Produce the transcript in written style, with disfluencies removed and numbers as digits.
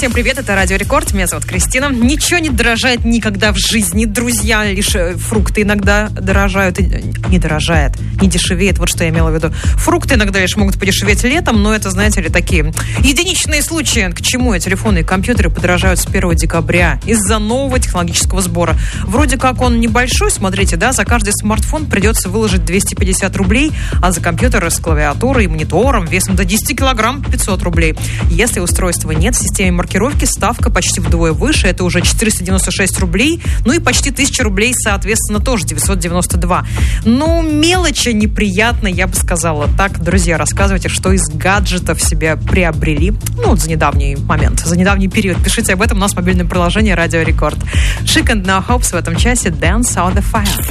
Всем привет, это Радио Рекорд, меня зовут Кристина. Ничего не дорожает никогда в жизни, друзья, лишь фрукты иногда дорожают, не дорожает, не дешевеет, вот что я имела в виду. Фрукты иногда лишь могут подешеветь летом, но это, знаете ли, такие единичные случаи. К чему телефоны и компьютеры подорожают с 1 декабря из-за нового технологического сбора. Вроде как он небольшой, смотрите, да, за каждый смартфон придется выложить 250 рублей, а за компьютер с клавиатурой и монитором весом до 10 килограмм 500 рублей. Если устройства нет в системе маркировки, ставка почти вдвое выше, это уже 496 рублей, ну и почти 1000 рублей, соответственно, тоже 992. Ну, мелочи неприятно, я бы сказала. Так, друзья, рассказывайте, что из гаджетов себе приобрели, ну, за недавний момент, за недавний период. Пишите об этом у нас в мобильном приложении Радио Рекорд. Chic and No Hopes в этом часе Dance on the Fire.